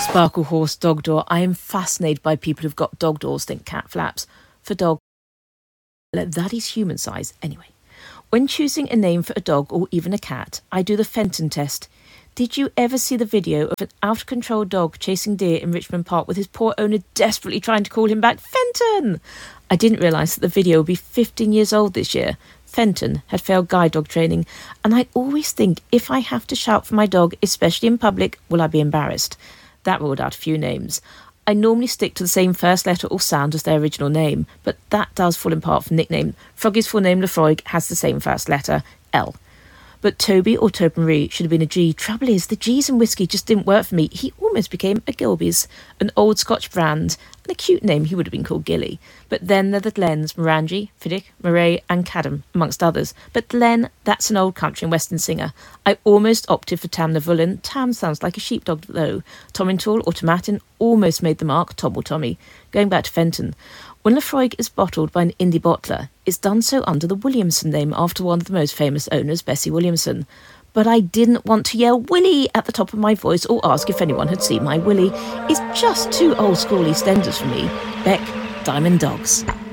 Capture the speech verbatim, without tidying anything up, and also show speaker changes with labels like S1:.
S1: Sparkle horse, dog door. I am fascinated by people who've got dog doors, think cat flaps. For dog, that is human size. Anyway, when choosing a name for a dog or even a cat, I do the Fenton test. Did you ever see the video of an out-of-control dog chasing deer in Richmond Park with his poor owner desperately trying to call him back? Fenton! I didn't realise that the video would be fifteen years old this year. Fenton had failed guide dog training, and I always think if I have to shout for my dog, especially in public, will I be embarrassed? That ruled out a few names. I normally stick to the same first letter or sound as their original name, but that does fall in part from nickname. Froggy's full name, Lefroy, has the same first letter, L. But Toby or Topenry should have been a G. Trouble is, the G's in whiskey just didn't work for me. He almost became a Gilbey's, an old Scotch brand, and a cute name he would have been called Gilly. But then there are the Glens, Morangi, Fiddick, Murray and Cadam, amongst others. But Glen, that's an old country and western singer. I almost opted for Tam Navullen. Tam sounds like a sheepdog though. Tomintoul or Tomatin almost made the mark, Tom or Tommy. Going back to Fenton. When Lefroy is bottled by an indie bottler, it's done so under the Williamson name after one of the most famous owners, Bessie Williamson. But I didn't want to yell Willie at the top of my voice or ask if anyone had seen my Willie. It's just too old school EastEnders for me. Beck, Diamond Dogs.